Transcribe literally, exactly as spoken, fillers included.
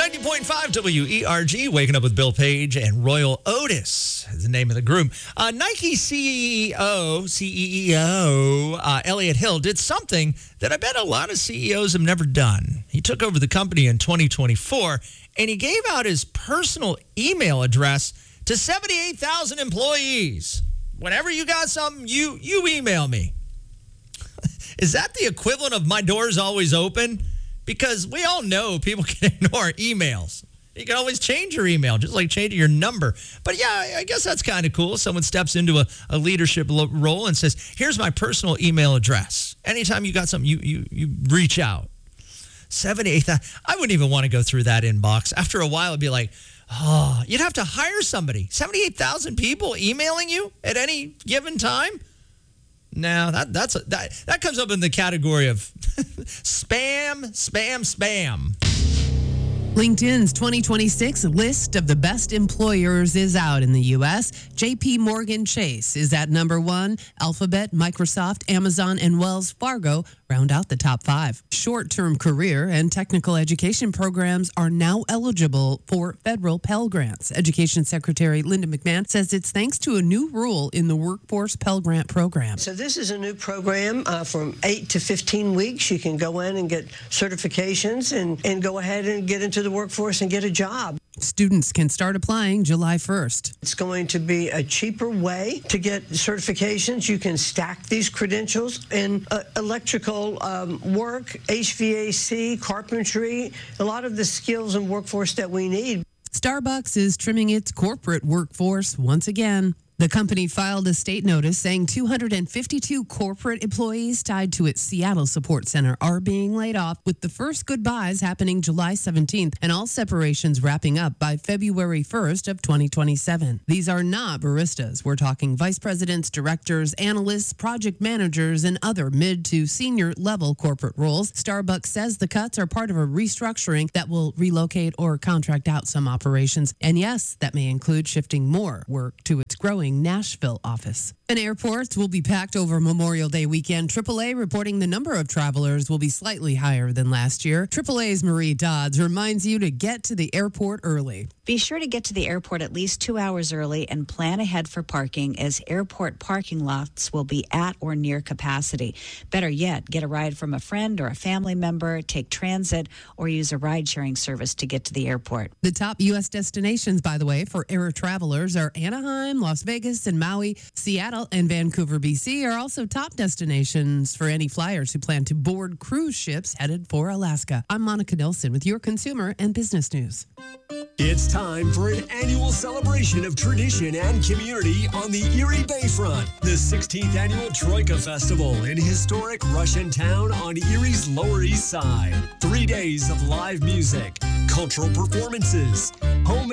ninety point five W E R G, waking up with Bill Page and Royal Otis is the name of the group. Uh, Nike C E O, C E O, uh, Elliot Hill did something that I bet a lot of C E Os have never done. He took over the company in twenty twenty-four, and he gave out his personal email address to seventy-eight thousand employees. Whenever you got something, you, you email me. Is that the equivalent of my door's always open? Because we all know people can ignore emails. You can always change your email, just like changing your number. But yeah, I guess that's kind of cool. Someone steps into a, a leadership lo- role and says, here's my personal email address. Anytime you got something, you you you reach out. seventy-eight thousand. I wouldn't even want to go through that inbox. After a while, it'd be like, oh, you'd have to hire somebody. seventy-eight thousand people emailing you at any given time? No, that that's a, that that comes up in the category of spam, spam, spam. LinkedIn's twenty twenty-six list of the best employers is out in the U S. J P Morgan Chase is at number one. Alphabet, Microsoft, Amazon, and Wells Fargo round out the top five. Short-term career and technical education programs are now eligible for federal Pell Grants. Education Secretary Linda McMahon says it's thanks to a new rule in the Workforce Pell Grant program. So this is a new program uh, from eight to fifteen weeks. You can go in and get certifications and, and go ahead and get into the workforce and get a job. Students can start applying July first. It's going to be a cheaper way to get certifications. You can stack these credentials in uh, electrical um, work, H V A C, carpentry, a lot of the skills and workforce that we need. Starbucks is trimming its corporate workforce once again. The company filed a state notice saying two hundred fifty-two corporate employees tied to its Seattle support center are being laid off, with the first goodbyes happening July seventeenth and all separations wrapping up by February first of twenty twenty-seven. These are not baristas. We're talking vice presidents, directors, analysts, project managers, and other mid to senior level corporate roles. Starbucks says the cuts are part of a restructuring that will relocate or contract out some operations. And yes, that may include shifting more work to its growing Nashville office. And airports will be packed over Memorial Day weekend. triple A reporting the number of travelers will be slightly higher than last year. triple A's Marie Dodds reminds you to get to the airport early. Be sure to get to the airport at least two hours early and plan ahead for parking, as airport parking lots will be at or near capacity. Better yet, get a ride from a friend or a family member, take transit, or use a ride-sharing service to get to the airport. The top U S destinations, by the way, for air travelers are Anaheim, Las Vegas, and Maui. Seattle and Vancouver, B C are also top destinations for any flyers who plan to board cruise ships headed for Alaska. I'm Monica Nilsson with your consumer and business news. It's time for an annual celebration of tradition and community on the Erie Bayfront. The sixteenth Annual Troika Festival in historic Russian Town on Erie's Lower East Side. Three days of live music, cultural performances, home